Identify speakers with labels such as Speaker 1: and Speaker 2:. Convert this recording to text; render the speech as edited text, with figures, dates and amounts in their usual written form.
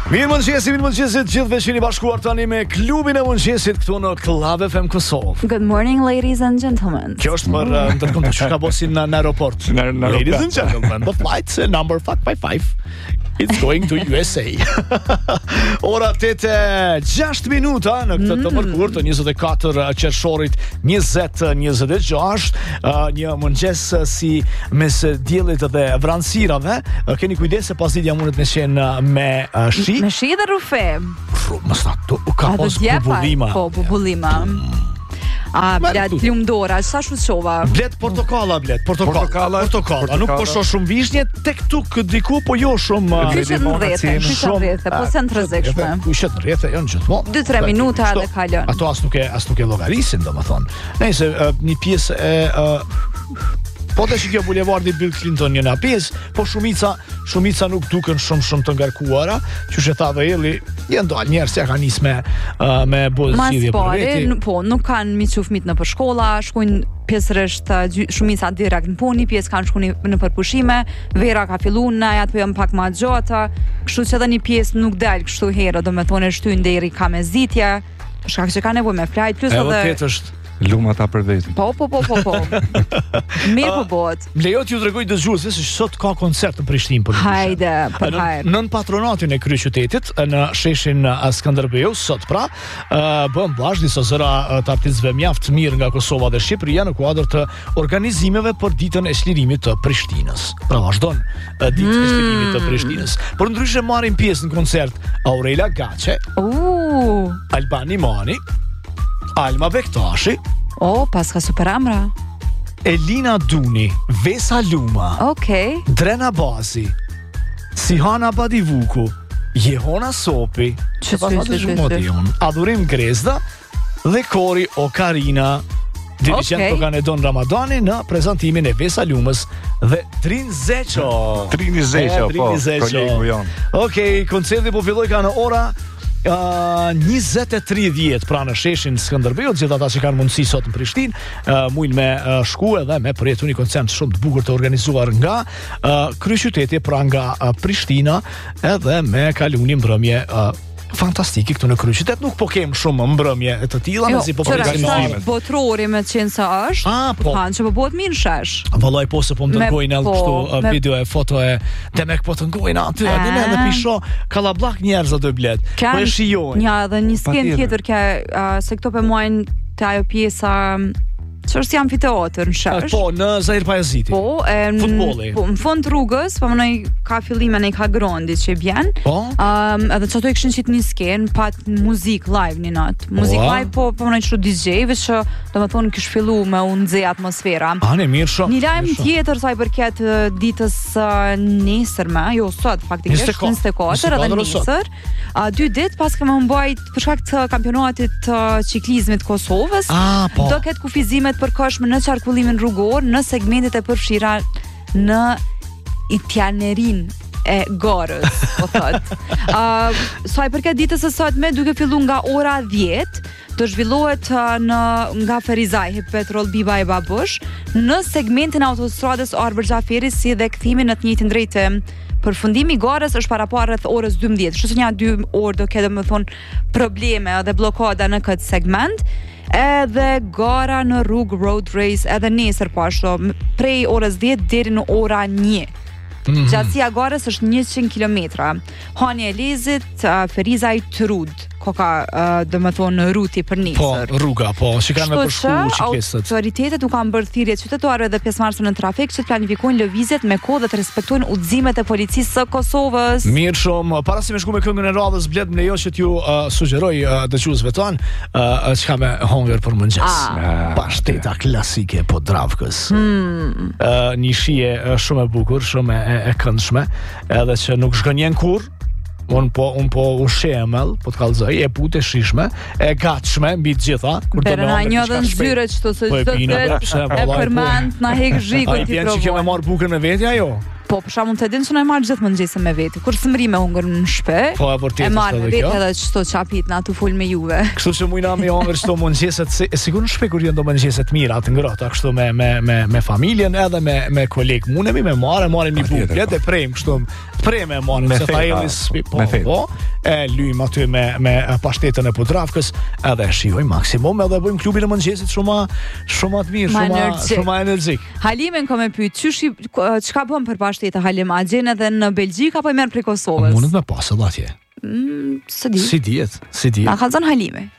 Speaker 1: Mirëmëngjesit gjithëve që jeni bashkuar tani me klubin e mëngjesit këtu në Club FM Kosovë.
Speaker 2: Good morning, ladies and gentlemen.
Speaker 1: Kjo është për ndërkombëtar që ka bosin në aeroport. Ladies and gentlemen, the flight number 555 it's going to USA. Ora 8:06 minuta në këtë të mërkurë të 24 qershorit 2026, një mëngjes si mes diellit dhe vranësirave. Keni kujdes se pasditja mundet me qenë me shi.
Speaker 2: Me shi dhe rufe.
Speaker 1: Më sakto, ka pas bubullima.
Speaker 2: Po, bubullima. Blet plumdora, sa shuqova?
Speaker 1: Blet portokalla. Nuk po shoh shumë vishnje tek tuk diku, po jo shumë.
Speaker 2: Kyçet në rrethë, po se në rrezikshme.
Speaker 1: Kyçet në rrethë janë gjithmonë.
Speaker 2: 2-3 minuta edhe kalon.
Speaker 1: Ato as nuk e llogarisin, domethënë. Nëse një pjesë e po të shikjo bulevardi Bill Clinton një pjesë, po shumica nuk duken shumë të ngarkuara, që që tha dhe Eli, janë dalë njerës që ka nis me bozësidhje për veti.
Speaker 2: Po, nuk kanë miqufmit në për shkolla, shkojnë pjesërisht shumica direkt në puni, pjesë kanë shkuar në përpushime, vera ka filluar në ajat po janë pak më gjata, kështu që edhe një pjesë nuk del kështu herë, domethënë shtyn deri ka me zitje, për shkak që ka nevojë me flajt, plus edhe
Speaker 3: luma ta për vetin.
Speaker 2: Po. Mirë po bot.
Speaker 1: Lejo t'ju tregoj dëgjuesve se sot ka koncert në Prishtinë për
Speaker 2: Hajde, për hajr.
Speaker 1: Nën patronatin e kryeqytetit në sheshin Skënderbeu sot pra, bën bashkë disa zëra të artistëve mjaft mirë nga Kosova dhe Shqipëria në kuadër të organizimeve për ditën e çlirimit të Prishtinës. Pra vazhdon ditë e çlirimit të Prishtinës. Por ndryshe marrin pjesë në koncert Aurela Gaçe, Albani Mani, Alma Bektashi,
Speaker 2: pas ka super amra.
Speaker 1: Elina Duni, Vesa Luma, Drena Bazi, Sihana Badivuku, Jehona Sopi, Adhurim Grezda dhe Kori Okarina. Dirigent Proganedon Ramadani në prezantimin e Vesa Lumës dhe Trin Zeqo.
Speaker 3: Kolegu jon.
Speaker 1: Koncerti po filloi ka në ora 20:30 pra në sheshin Skënderbeu, gjithë ata që kanë mundësi sot në Prishtinë mujnë me shku edhe me përjetu një koncert shumë të bukur të organizuar nga kryeqyteti, pra nga Prishtina, edhe me kalu një mbrëmje fantastike këtu në kryeqytet. Nuk po kem shumë mbrëmje të tilla, mezi po
Speaker 2: organizimet. Botrori me qenë sa është.
Speaker 1: Po.
Speaker 2: Që po bëhet mirë shesh.
Speaker 1: Vallai po se po më dërgojnë edhe kështu video e foto e Demek po të ngojnë aty, edhe pisho kallabllak njerëz aty blet. Po e shijojnë.
Speaker 2: Ja, dhe një skenë tjetër se këto po mojnë te ajo pjesa që është amfiteatër në shesh.
Speaker 1: Po, në Zahir Pajaziti.
Speaker 2: Po,
Speaker 1: futbolli.
Speaker 2: Po, në fund rrugës, po mënoj ka fillime në ka grondi që bjen.
Speaker 1: Po.
Speaker 2: Edhe që ato e këshin qitë një skenë, pat muzik live një natë. Muzik live, po mënoj që DJ-ve që do më thonë kësh fillu me unë atmosfera.
Speaker 1: Ne mirë shumë.
Speaker 2: Një lajmë tjetër sa i përket ditës nesërme, jo sot faktikisht, 24 edhe nesër. 2 ditë pas ka më mbajt për shkak të kampionatit ciklizmit Kosovës. Do ketë kufizimet përkohshme në qarkullimin rrugor, në segmentet e përfshira në Itjanerin e garës, po thot. Sa i përket ditës së sotme, duke filluar nga ora 10, do zhvillohet nga Ferizaj, Petrol Biba e Babush, në segmentin e autostradës Arbër Xhaferi si dhe kthimin në të njëjtin drejtim. Përfundimi i garës është paraparë rreth orës 12. Kështu që 2 orë do ketë domethënë probleme dhe blokada në këtë segment. Edhe gara në rrugë road race edhe nesër po ashtu prej orës 10 deri në ora 1. Gjatësia garës është 100 kilometra. Hani e Lezit, Ferizaj Trud, koka do më thonë ruti për nesër.
Speaker 1: Po, rruga, po, që kanë me përshku qikesët.
Speaker 2: Autoritetet u kanë bërë thirrje qytetarëve dhe pjesëmarrësve në trafik që të planifikojnë lëvizjet me kohë dhe të respektojnë udhëzimet e policisë së Kosovës.
Speaker 1: Mirë shumë. Para se me shku me këngën e radhës, blet më lejo që t'ju sugjeroj dëgjuesve tanë çka me hongër për mëngjes. Pashteta klasike po Dravkës. Një shije shumë e bukur, shumë e këndshme, edhe që nuk shgënjen kurr. Un po ushemel, po të kallëzoj, e putë shishme, e gatshme mbi të gjitha, kur do
Speaker 2: na një dhe zyre çto se çdo të e përmend na hek zhikun ti provo.
Speaker 1: Ai vjen që kemë marr bukën me veti ajo.
Speaker 2: Po, për shkakun të din se unë marr gjithë mëngjesin me veti. Kur s'mri me hungër në shtëpi.
Speaker 1: Po, vërtet.
Speaker 2: E marr me veti edhe çto çapit na tu ful me juve.
Speaker 1: Kështu që mujna me hungër çto mëngjeset, sigurisht në shtëpi kur janë do mëngjeset mira, të ngrohta, kështu me familjen edhe me koleg. Mundemi me marrim një bukë, le të prem kështu. Prem e marrim se fajelis po. E lym aty me pashtetën e Podravkës, edhe shijoj maksimum edhe bëjmë klubin e mëngjesit shumë të mirë, shumë energjik.
Speaker 2: Halimin kam e pyet, çka bën për pashtetë Halim, a gjen edhe në Belgjik apo i merr prej Kosovës?
Speaker 1: Mundet me pas edhe atje.
Speaker 2: Si dihet.
Speaker 1: Si dihet.
Speaker 2: Na ka thënë Halimi.